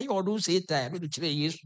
ɔnyɛ ɔdo Satan no de kyerɛ Yesu.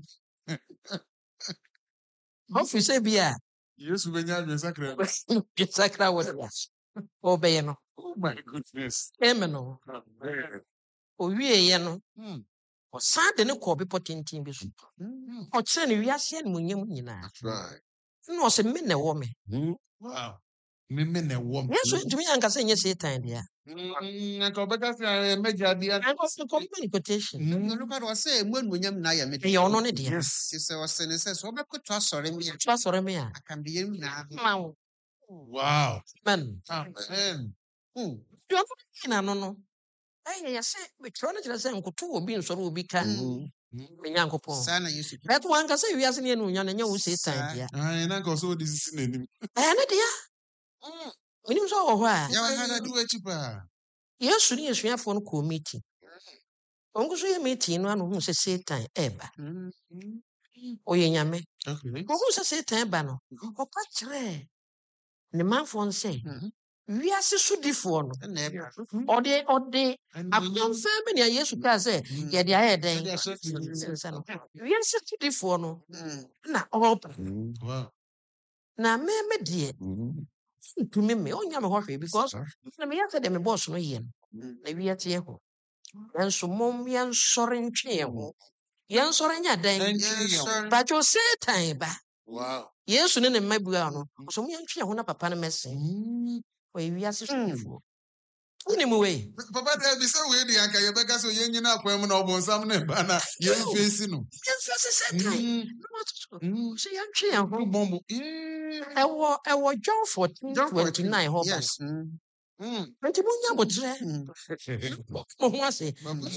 Ɔfi sɛ bi a Yesu benya adwensakra. sakra wɔ de ɔbɛyɛ no. Oh my goodness. Amen no. Amen. Owieɛ no, Mm. ɔsan de ne kɔ bepɔ tenten bi so. Ɔkyerɛ no wiase animuonyam nyinaa. That's right. Na ɔsɛ me na ɛwɔ me. Wow. Me na wo. Yesu ntumi ankasa nyɛ Satan deɛ. Nka obeka say meja dia. Ankasa kɔmpa quotation. No kwado ɔsɛ emu anuonyam na ayɛ me de. Ɛyɛ ɔno ne deɛ. Yes. Ti sɛ ɔsɛ ne sɛ so ɔbɛkoto asɔre me a. To asɔre me a. Akambie mu na. Wow. Amen. Amen. Deɛ ɔno ne no no. Ɛyɛ sɛ metwerɛ no kyerɛ sɛ nkoto wɔ bi nsɔre obi ka. Me Nyankopɔn. Saa na Yesu. Bɛto ankasa wiase ne anuonyam na nyɛ wo Satan deɛ. Ah, na ko so this is nanim. Ɛyɛ ne deɛ. Menim sɛ ɔwɔ hɔ a. Ya wa na do echi pa. Yesu ne asuafoɔ no kɔɔ meeting. Ɔnko so yɛ meeting no ano hu sɛ Satan ɛɛba. Ɔyɛ nyame. Okay. Ɔhu sɛ Satan ɛba no, ɔka kyerɛ ne manfoɔ sɛ wiase sodifoɔ no. Na ɛba. Ɔde akɔmfɛn bi nea Yesu kaa sɛ yɛde ayɛ dɛn. Yɛde ahyɛ Sɛ no. Wiase sodifoɔ no na ɔba. Wow. Na mɛmɛ deɛ ntumi me ɔnya me hɔ hwee because na meyɛ sɛ deɛ me boss no yɛ no. Na wiase yɛ hɔ. Nanso mom yɛnsɔre ntwe yɛn ho. Yɛnsɔre nyɛ dɛn. Batwo Satan ba. Wow. Yesu ne mma bua no. So mo yɛntwe yɛn ho na papa no mɛsen. Ɔyɛ wiase sodifoɔ. Wone mu wei. Papa there be say we dey anka ye beka so ye nyina akwan mu na obonsam na ba na ye face no. Yɛmfa sɛ Satan. So yɛntwe yɛn ho. Bombo. Ɛwɔ John 14:29 hɔ ba. Yes. Nti munya botrɛ. Mo ho ase.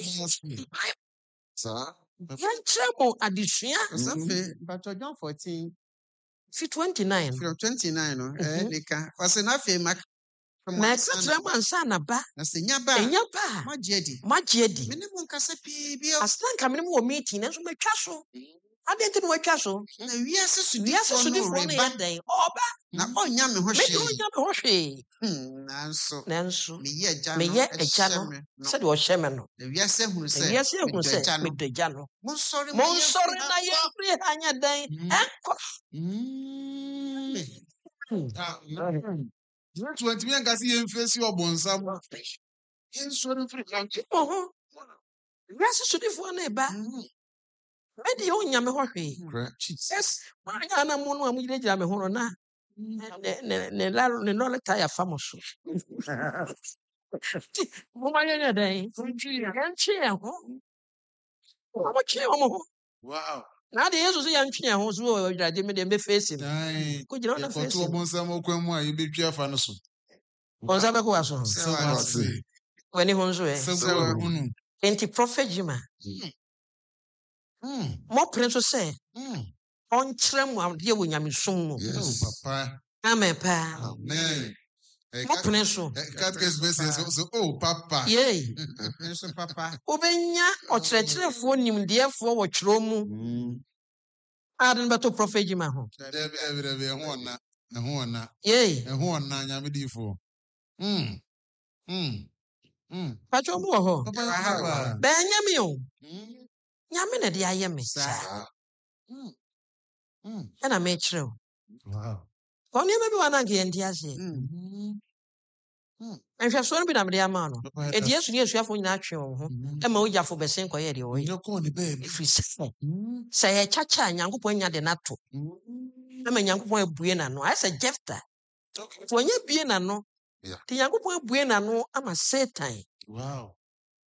Sir. Yɛnkyerɛ mo adesua. Safe. But John 14 Fi 29 no. from 29 no. Nika. Ɔsɛ na afei mak. Na ɛka kyerɛ mo ansa na ba. Na sɛ nya ba. Ɛnya ba. Magye di. Magye adi. Me ne mo nkasa pii bi. Asena nka me ne mo wɔ meeting nanso matwa so. Adɛn nti na watwa so? Na wiase Wiase sodifoɔ no sodifoɔ no reba. yɛ dɛn? Ɔba. Na ɔnya me ho Mede hwee. ɔnya me hɔ hwee. Nanso. Nanso Meyɛ agya no. meyɛ agya no sɛdeɛ ɔhyɛ me no. Na wiase hunu Na sɛ. wiase ehunu medɔ sɛ agya no. medɔ agya no. Monsɔre Monsɔre na yɛmfiri ha nyɛ dɛn? Ɛnkɔ. Yesu antimi anka se ye face obonsam. Yensɔre mfiri kanke. Ɔho. Wiase sodifoɔ no eba. Mede ɔnya me hɔ hwee. Yes. Manya na mo no a mogyinagyina me ho no na ne lɔre taya fa mo so. Moma yɛnyɛ dɛn? Yɛntwe yɛn ho. Ɔmotwe wɔn ho. Wow. Na de Yesu sɛ yɛntwe yɛn ho so wɔ Awurade me deɛ mɛfeesi no. Ai. Kogyina hɔ na Koto feesi no. obonsam okwan mu a ye betwi afa no so. Ɔnsa bɛkɔ wa so. Sɛ wase. W'ani ho nso ɛ. Sɛ hunu. Enti Prophet Jima. Mɔpere nso sɛ ɔnkyerɛ mu adeɛ wɔ Nyamesom mu. Yes, papa. Amen paa. Amen. Mɔpere so. Catechists be say so oh papa. Yei. Nso papa. Wobɛnya ɔkyerɛkyerɛfoɔ nimdeɛfoɔ wɔ kyerɛw mu. Ade no bɛto Prophet Jima ho. Debi ɛho ɔna. Yei. Ɛho ɔna nyame difo. Patro mu wɔ hɔ. Papa. Bɛnyɛ me o. Nyame na de ayɛ me. Saa. Ɛna mekyerɛ wo. Wow. Nneɛma bi wɔ na nka yɛnte aseɛ. Nhwɛsoɔ no bi na mede ama no. Ɛdi Yesu ne asuafoɔ nyinaa twe wɔn ho. Ɛma wogyafo bɛsen kɔyɛ deɛ wɔyɛ. Ɛfiri sɛ yɛkyakya a Nyankopɔn anya de n'ato. Ɛma Nyankopɔn abue n'ano. Ayɛ sɛ Jefta. Nti wɔnyɛ bue n'ano. Nti Nyankopɔn abue n'ano ama Satan. Wow.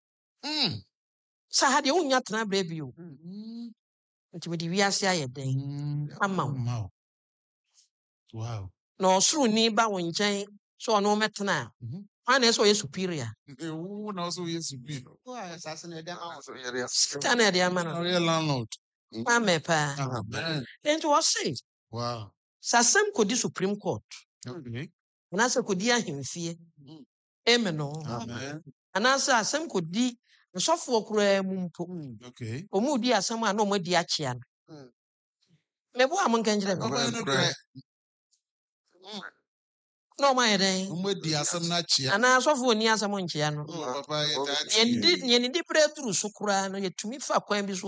Sɛ ha deɛ wonya tena berɛ bio. Nti mede wiase ayɛ dɛn ama wo. Wow. Na ɔsoroni ba wo nkyɛn sɛ ɔno mɛtena a. Hwan na ɛsɛ ɔyɛ superior? Who now so yes be. Satan na ɛde ama no. Real landlord. Amen paa. Amen. Nti wɔse Wow. sɛ asɛm kɔdi Supreme Court. Okay. Anaasɛ kɔdi ahemfie. Amen no. Amen. Anaasɛ asɛm kɔdi nsɔfoɔ koraa mu mpo. Okay. Ɔmu di asɛm a na ɔmo adi akyea no. Mɛboa mo nkɛnkyerɛ me. Na ɔmo ayɛ dɛn? Umedi asam na chia. Anaa asɔfoɔ ni asɛm nkyea no. Papa Yɛn di bere duru so koraa no yɛtumi fa kwan bi so